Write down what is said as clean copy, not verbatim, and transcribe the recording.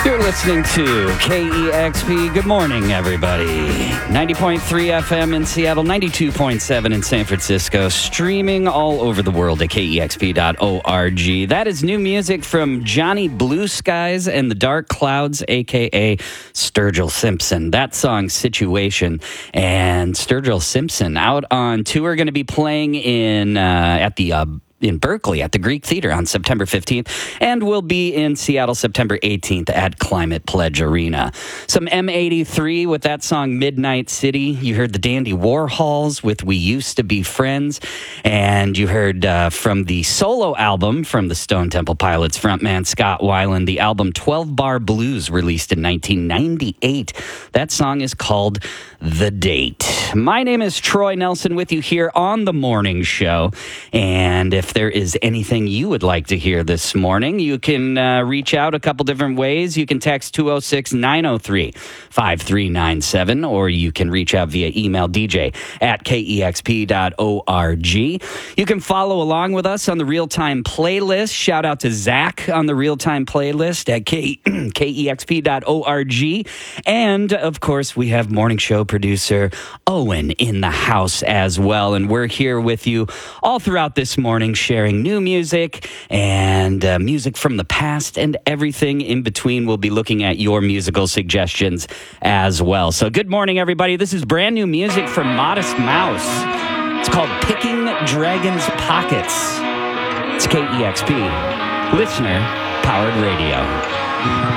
You're listening to KEXP. Good morning, everybody. 90.3 FM in Seattle, 92.7 in San Francisco, streaming all over the world at KEXP.org. That is new music from Johnny Blue Skies and the Dark Clouds, a.k.a. Sturgill Simpson. That song, Situation. And Sturgill Simpson out on tour, going to be playing in Berkeley at the Greek Theater on September 15th, and will be in Seattle September 18th at Climate Pledge Arena. Some M83 with that song Midnight City. You heard the Dandy Warhols with We Used to Be Friends, and you heard from the solo album from the Stone Temple Pilots frontman Scott Weiland, the album 12 Bar Blues, released in 1998. That song is called The Date. My name is Troy Nelson with you here on The Morning Show, and if there is anything you would like to hear this morning, you can reach out a couple different ways. You can text 206-903-5397, or you can reach out via email, dj@kexp.org. You can follow along with us on the real-time playlist. Shout out to Zach on the real-time playlist at kexp.org. And, of course, we have morning show producer Owen in the house as well. And we're here with you all throughout this morning, sharing new music and music from the past and everything in between. We'll be looking at your musical suggestions as well. So good morning, everybody. This is brand new music from Modest Mouse. It's called Picking Dragon's Pockets. It's KEXP, listener-powered radio.